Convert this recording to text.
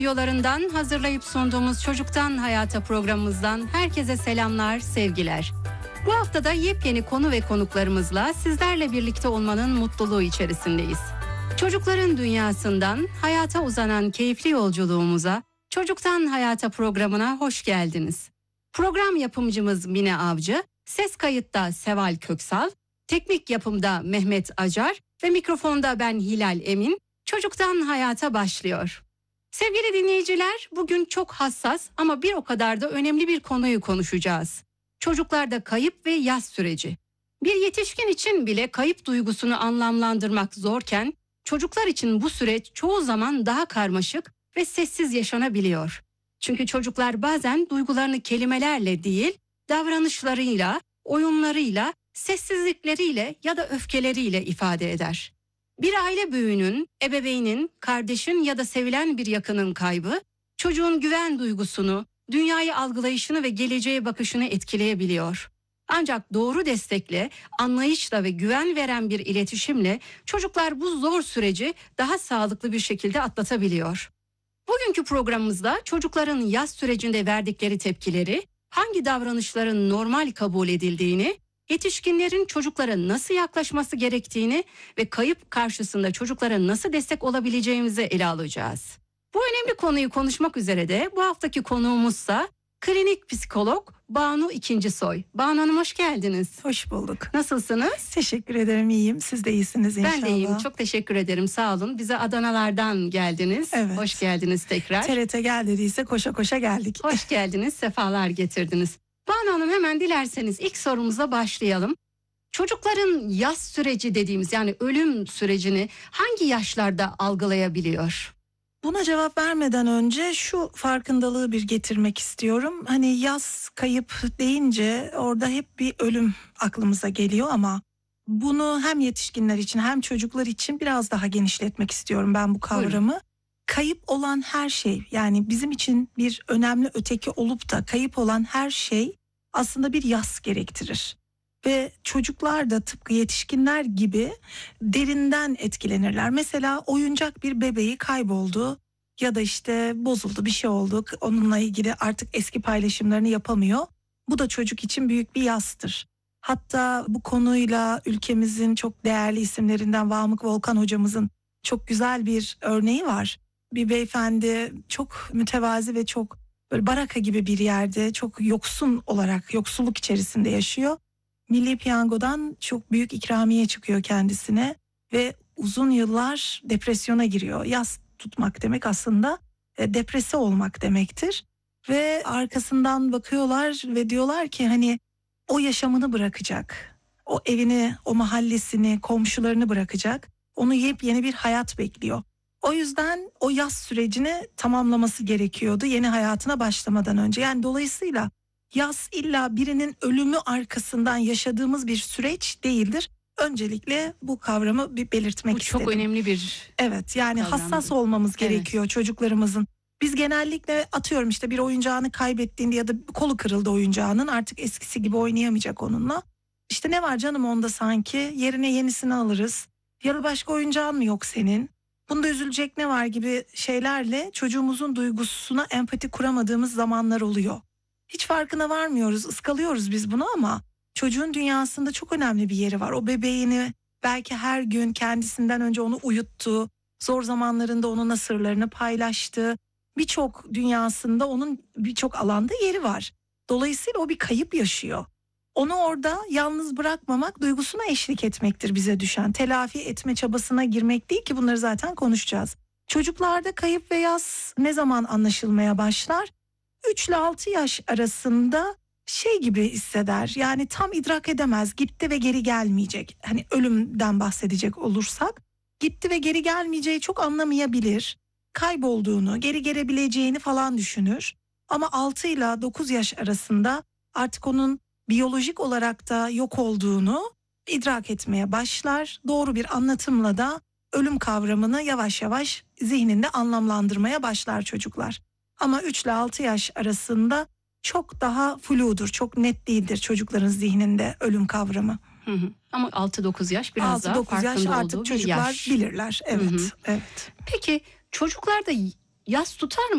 Radyolarından hazırlayıp sunduğumuz Çocuktan Hayata programımızdan herkese selamlar, sevgiler. Bu hafta da yepyeni konu ve konuklarımızla sizlerle birlikte olmanın mutluluğu içerisindeyiz. Çocukların dünyasından hayata uzanan keyifli yolculuğumuza, Çocuktan Hayata programına hoş geldiniz. Program yapımcımız Mine Avcı, ses kayıtta Seval Köksal, teknik yapımda Mehmet Acar ve mikrofonda ben Hilal Emin. Çocuktan Hayata başlıyor. Sevgili dinleyiciler, bugün çok hassas ama bir o kadar da önemli bir konuyu konuşacağız. Çocuklarda kayıp ve yas süreci. Bir yetişkin için bile kayıp duygusunu anlamlandırmak zorken, çocuklar için bu süreç çoğu zaman daha karmaşık ve sessiz yaşanabiliyor. Çünkü çocuklar bazen duygularını kelimelerle değil, davranışlarıyla, oyunlarıyla, sessizlikleriyle ya da öfkeleriyle ifade eder. Bir aile büyüğünün, ebeveynin, kardeşin ya da sevilen bir yakının kaybı, çocuğun güven duygusunu, dünyayı algılayışını ve geleceğe bakışını etkileyebiliyor. Ancak doğru destekle, anlayışla ve güven veren bir iletişimle çocuklar bu zor süreci daha sağlıklı bir şekilde atlatabiliyor. Bugünkü programımızda çocukların yas sürecinde verdikleri tepkileri, hangi davranışların normal kabul edildiğini, yetişkinlerin çocuklara nasıl yaklaşması gerektiğini ve kayıp karşısında çocuklara nasıl destek olabileceğimizi ele alacağız. Bu önemli konuyu konuşmak üzere de bu haftaki konuğumuzsa klinik psikolog Banu İkincisoy. Banu Hanım hoş geldiniz. Hoş bulduk. Nasılsınız? Teşekkür ederim, iyiyim. Siz de iyisiniz inşallah. Ben de iyiyim. Çok teşekkür ederim. Sağ olun. Bize Adanalardan geldiniz. Evet. Hoş geldiniz tekrar. TRT gel dediyse koşa koşa geldik. Hoş geldiniz. Sefalar getirdiniz. Banu Hanım hemen dilerseniz ilk sorumuza başlayalım. Çocukların yas süreci dediğimiz yani ölüm sürecini hangi yaşlarda algılayabiliyor? Buna cevap vermeden önce şu farkındalığı bir getirmek istiyorum. Hani yas, kayıp deyince orada hep bir ölüm aklımıza geliyor ama bunu hem yetişkinler için hem çocuklar için biraz daha genişletmek istiyorum ben bu kavramı. Buyurun. Kayıp olan her şey, yani bizim için bir önemli öteki olup da kayıp olan her şey aslında bir yas gerektirir. Ve çocuklar da tıpkı yetişkinler gibi derinden etkilenirler. Mesela oyuncak bir bebeği kayboldu ya da işte bozuldu, bir şey oldu. Onunla ilgili artık eski paylaşımlarını yapamıyor. Bu da çocuk için büyük bir yastır. Hatta bu konuyla ülkemizin çok değerli isimlerinden Vamık Volkan hocamızın çok güzel bir örneği var. Bir beyefendi çok mütevazi ve çok böyle baraka gibi bir yerde çok yoksun olarak yoksulluk içerisinde yaşıyor. Milli Piyango'dan çok büyük ikramiye çıkıyor kendisine ve uzun yıllar depresyona giriyor. Yas tutmak demek aslında deprese olmak demektir. Ve arkasından bakıyorlar ve diyorlar ki hani o yaşamını bırakacak. O evini, o mahallesini, komşularını bırakacak. Onu yepyeni bir hayat bekliyor. O yüzden o yas sürecini tamamlaması gerekiyordu yeni hayatına başlamadan önce. Yani dolayısıyla yas illa birinin ölümü arkasından yaşadığımız bir süreç değildir. Öncelikle bu kavramı bir belirtmek istedim. Bu çok önemli bir Evet, yani kavram. hassas olmamız gerekiyor çocuklarımızın. Biz genellikle atıyorum işte bir oyuncağını kaybettiğinde ya da kolu kırıldı oyuncağının, artık eskisi gibi oynayamayacak onunla. İşte ne var canım onda sanki, yerine yenisini alırız. Ya da başka oyuncağın mı yok senin? Bunda üzülecek ne var gibi şeylerle çocuğumuzun duygusuna empati kuramadığımız zamanlar oluyor. Hiç farkına varmıyoruz, ıskalıyoruz biz bunu ama çocuğun dünyasında çok önemli bir yeri var. O bebeğini belki her gün kendisinden önce onu uyuttu, zor zamanlarında onunla sırlarını paylaştı. Birçok dünyasında onun birçok alanda yeri var. Dolayısıyla o bir kayıp yaşıyor. Onu orada yalnız bırakmamak, duygusuna eşlik etmektir bize düşen. Telafi etme çabasına girmek değil ki, bunları zaten konuşacağız. Çocuklarda kayıp ve yas ne zaman anlaşılmaya başlar? 3 ile 6 yaş arasında şey gibi hisseder. Yani tam idrak edemez. Gitti ve geri gelmeyecek. Hani ölümden bahsedecek olursak, gitti ve geri gelmeyeceği çok anlamayabilir. Kaybolduğunu, geri gelebileceğini falan düşünür. Ama 6 ile 9 yaş arasında artık onun biyolojik olarak da yok olduğunu idrak etmeye başlar. Doğru bir anlatımla da ölüm kavramını yavaş yavaş zihninde anlamlandırmaya başlar çocuklar. Ama 3 ile 6 yaş arasında çok daha fludur, çok net değildir çocukların zihninde ölüm kavramı. Hı hı. Ama 6-9 yaş biraz daha 6-9 farkında yaş olduğu artık bir çocuklar yaş. bilirler. Evet, Hı hı. evet. Peki çocuklarda yas tutar mı?